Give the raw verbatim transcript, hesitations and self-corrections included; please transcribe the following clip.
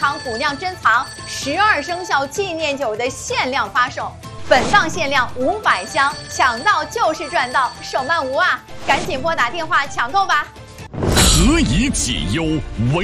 堂古酿珍藏十二生肖纪念酒的限量发售，本档限量五百箱，抢到就是赚到，手慢无啊！赶紧拨打电话抢购吧。 何以解忧？唯